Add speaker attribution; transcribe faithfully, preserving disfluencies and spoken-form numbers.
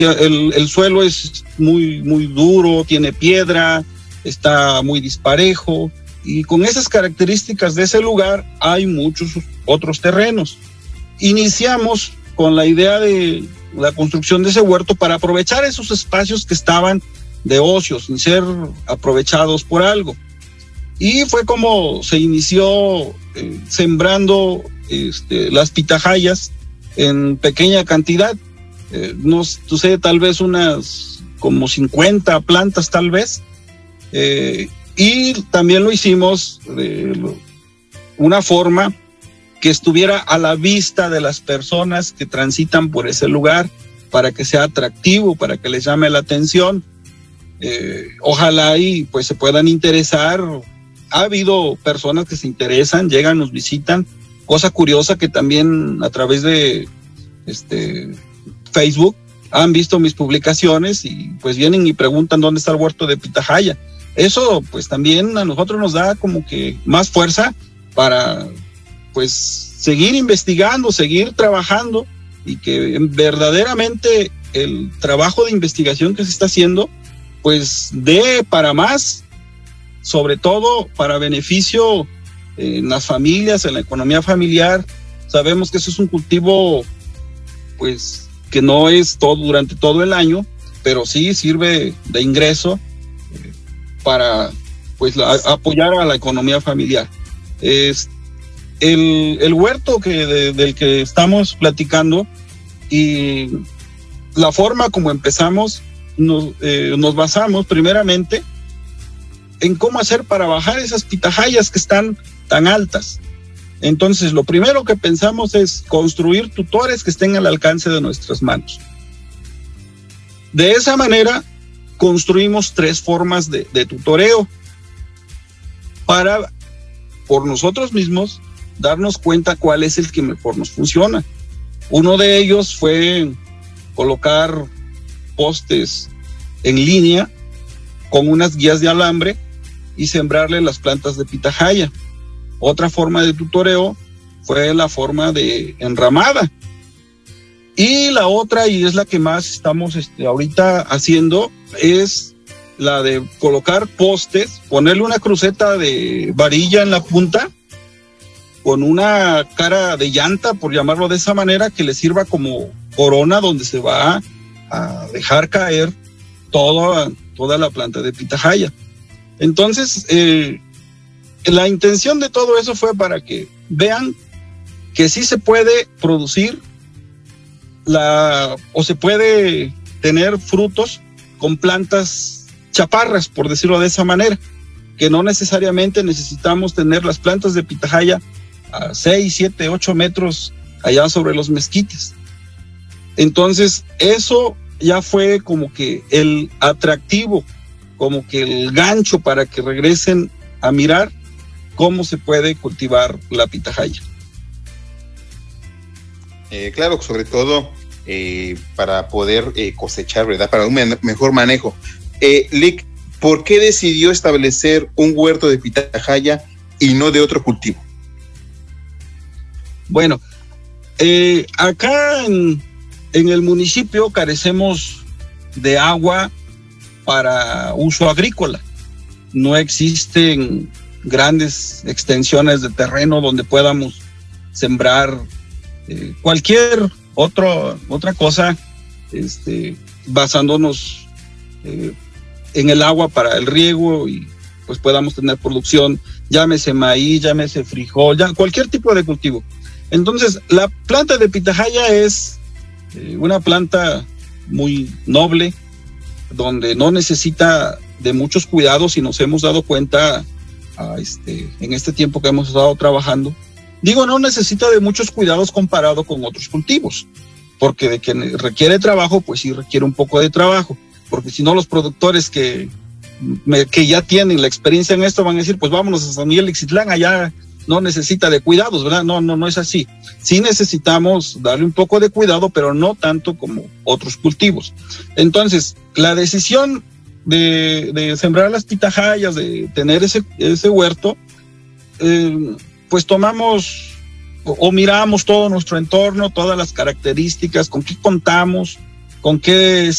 Speaker 1: el, el suelo es muy, muy duro, tiene piedra, está muy disparejo, y con esas características de ese lugar hay muchos otros terrenos. Iniciamos con la idea de la construcción de ese huerto para aprovechar esos espacios que estaban de ocio, sin ser aprovechados por algo. Y fue como se inició eh, sembrando este, las pitahayas en pequeña cantidad. Eh, no sé, tal vez unas como cincuenta plantas tal vez. Eh, y también lo hicimos de una forma que estuviera a la vista de las personas que transitan por ese lugar, para que sea atractivo, para que les llame la atención. Eh, ojalá y pues se puedan interesar. Ha habido personas que se interesan, llegan, nos visitan. Cosa curiosa que también a través de este Facebook han visto mis publicaciones y pues vienen y preguntan dónde está el huerto de pitahaya. Eso pues también a nosotros nos da como que más fuerza para pues seguir investigando, seguir trabajando, y que verdaderamente el trabajo de investigación que se está haciendo pues dé para más, sobre todo para beneficio en las familias, en la economía familiar. Sabemos que eso es un cultivo pues que no es todo durante todo el año, pero sí sirve de ingreso eh, para pues la, apoyar a la economía familiar. Es el, el huerto que de, del que estamos platicando, y la forma como empezamos, nos, eh, nos basamos primeramente en cómo hacer para bajar esas pitahayas que están tan altas. Entonces, lo primero que pensamos es construir tutores que estén al alcance de nuestras manos. De esa manera, construimos tres formas de, de tutoreo para, por nosotros mismos, darnos cuenta cuál es el que mejor nos funciona. Uno de ellos fue colocar postes en línea con unas guías de alambre y sembrarle las plantas de pitahaya. Otra forma de tutoreo fue la forma de enramada. Y la otra, y es la que más estamos este, ahorita haciendo, es la de colocar postes, ponerle una cruceta de varilla en la punta, con una cara de llanta, por llamarlo de esa manera, que le sirva como corona donde se va a dejar caer toda, toda la planta de pitahaya. Entonces, eh, la intención de todo eso fue para que vean que sí se puede producir la, o se puede tener frutos con plantas chaparras, por decirlo de esa manera, que no necesariamente necesitamos tener las plantas de pitahaya a seis, siete, ocho metros allá sobre los mezquites. Entonces, eso ya fue como que el atractivo, como que el gancho para que regresen a mirar cómo se puede cultivar la pitahaya.
Speaker 2: Eh, claro, sobre todo eh, para poder eh, cosechar, ¿verdad? Para un men- mejor manejo. Eh, Lic, ¿por qué decidió establecer un huerto de pitahaya y no de otro cultivo?
Speaker 1: Bueno, eh, acá en, en el municipio carecemos de agua para uso agrícola. No existen grandes extensiones de terreno donde podamos sembrar eh, cualquier otro, otra cosa, este, basándonos eh, en el agua para el riego y pues podamos tener producción, llámese maíz, llámese frijol, ya, cualquier tipo de cultivo. Entonces, la planta de pitahaya es eh, una planta muy noble, donde no necesita de muchos cuidados, y nos hemos dado cuenta a este, en este tiempo que hemos estado trabajando. Digo, no necesita de muchos cuidados comparado con otros cultivos, porque de que requiere trabajo, pues sí requiere un poco de trabajo, porque si no los productores que, me, que ya tienen la experiencia en esto van a decir, pues vámonos a San Miguel Ixtitlán, allá no necesita de cuidados, ¿verdad? No, no, no es así. Sí necesitamos darle un poco de cuidado, pero no tanto como otros cultivos. Entonces, la decisión de, de sembrar las pitahayas, de tener ese, ese huerto, eh, pues tomamos o, o miramos todo nuestro entorno, todas las características, con qué contamos, con qué